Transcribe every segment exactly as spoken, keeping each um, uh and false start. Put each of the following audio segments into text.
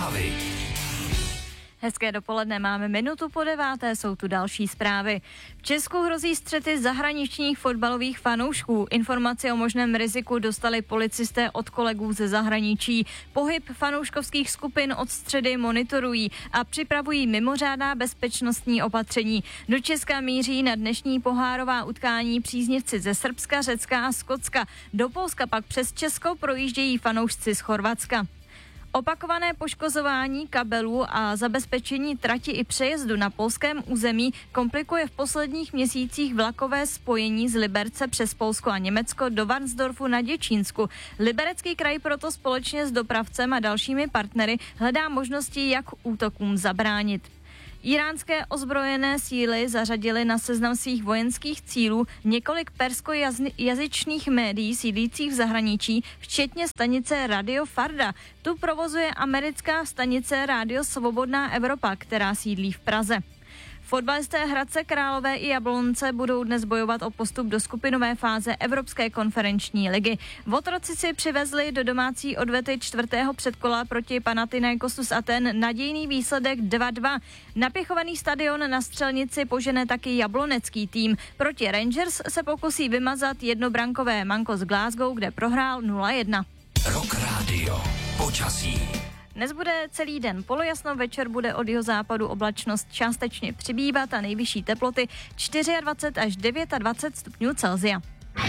zprávy. Hezké dopoledne, máme minutu po deváté, jsou tu další zprávy. V Česku hrozí střety zahraničních fotbalových fanoušků. Informace o možném riziku dostali policisté od kolegů ze zahraničí. Pohyb fanouškovských skupin od středy monitorují a připravují mimořádná bezpečnostní opatření. Do Česka míří na dnešní pohárová utkání příznivci ze Srbska, Řecka a Skotska. Do Polska pak přes Česko projíždějí fanoušci z Chorvatska. Opakované poškozování kabelů a zabezpečení trati i přejezdu na polském území komplikuje v posledních měsících vlakové spojení z Liberce přes Polsko a Německo do Varnsdorfu na Děčínsku. Liberecký kraj proto společně s dopravcem a dalšími partnery hledá možnosti, jak útokům zabránit. Iránské ozbrojené síly zařadily na seznam svých vojenských cílů několik perskojazyčných médií sídlících v zahraničí, včetně stanice Radio Farda. Tu provozuje americká stanice Radio Svobodná Evropa, která sídlí v Praze. Fotbalisté Hradce Králové i Jablonce budou dnes bojovat o postup do skupinové fáze Evropské konferenční ligy. Votroci si přivezli do domácí odvety čtvrtého předkola proti Panathinaikosu z Aten nadějný výsledek dva dva. Napěchovaný stadion na Střelnici požene taky jablonecký tým. Proti Rangers se pokusí vymazat jednobrankové manko z Glasgow, kde prohrál nula jedna. Rock Radio. Počasí. Dnes bude celý den polojasno, večer bude od jihozápadu oblačnost částečně přibývat a nejvyšší teploty dvacet čtyři až dvacet devět stupňů Celsia.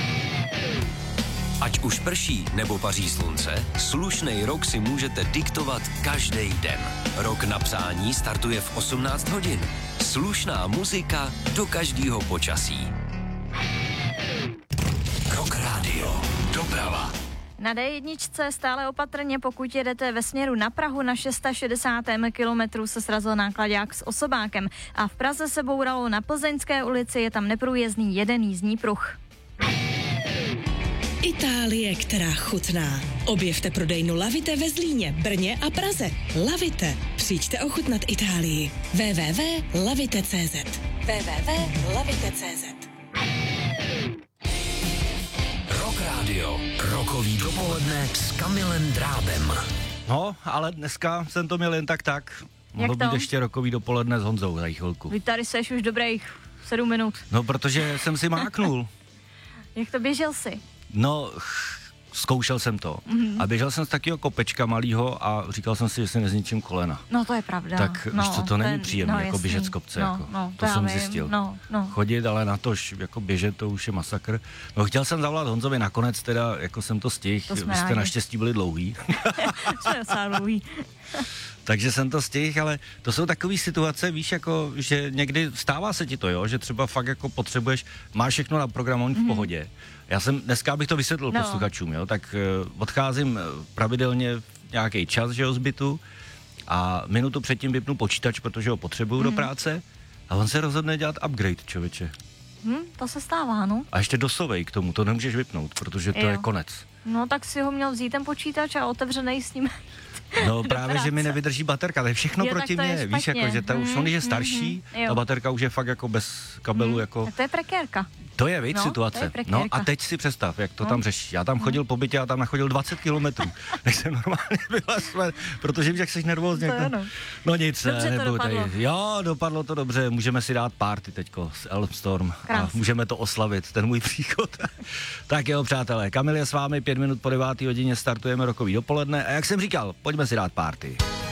Ať už prší nebo paří slunce, slušnej rok si můžete diktovat každý den. Rok na psání startuje v osmnáct hodin. Slušná muzika do každého počasí. Rock Radio. Doprava. Na dé jedna stále opatrně, pokud jedete ve směru na Prahu, na šedesátém šestém kilometru se srazil náklaďák s osobákem a v Praze se bouralo na Plzeňské ulici, je tam neprůjezdný jeden jízdní pruh. Itálie, která chutná. Objevte prodejnu Lavite ve Zlíně, Brně a Praze. Lavite. Přijďte ochutnat Itálii. w w w tečka lavite tečka cé zet w w w tečka lavite tečka cé zet Rock Radio. Rokový dopoledne s Kamilem Drábem. No, ale dneska jsem to měl jen tak tak. Mohlo být ještě rokový dopoledne s Honzou za chvilku. Vy tady seš už dobrých sedm minut. No, protože jsem si máknul. Jak to běžel si? No, zkoušel jsem to. Mm-hmm. A běžel jsem z takového kopečka malýho a říkal jsem si, že si nezničím kolena. No to je pravda. Tak no, víš co, to není ten, příjemné, no, jako běžet z kopce. No, jako. no, to jsem vím, zjistil. No, no. Chodit, ale na to, jako běžet, to už je masakr. No, chtěl jsem zavolat Honzovi, nakonec teda, jako jsem to stihl. Vy jste rádi. Naštěstí byli dlouhý. Jsme docela dlouhý. Takže jsem to stihl, ale to jsou takové situace, víš, jako, že někdy stává se ti to, jo, že třeba fakt jako potřebuješ, máš všechno na programu v pohodě. Já jsem, dneska bych to vysvětlil no. posluchačům, jo, tak uh, odcházím pravidelně v nějaký čas, že jo, z bytu a minutu předtím vypnu počítač, protože ho potřebuju mm. do práce a on se rozhodne dělat upgrade, člověče. Hmm, to se stává, no. A ještě dosovej k tomu, to nemůžeš vypnout, protože to jo. je konec. No tak si ho měl vzít ten počítač a otevřenej s ním. No právě, práce. Že mi nevydrží baterka, to je všechno je, proti mě, víš, jako, že ta už mm, on je starší, mm, ta baterka už je fakt jako bez kabelu, mm, jako. To je prekérka. To je, víc no, situace. No a teď si představ, jak to no. tam řeší. Já tam chodil po bytě a tam nachodil dvacet kilometrů. Než jsem normálně byla, protože víš, jak jsi nervózně. To no. no nic, dobře nebudu to dopadlo. Tady. Jo, dopadlo to dobře, můžeme si dát party teďko s Elmstorm a můžeme to oslavit, ten můj příchod. Tak jo, přátelé, Kamil je s vámi, pět minut po deváté hodině startujeme rokový dopoledne a jak jsem říkal, pojďme si dát party.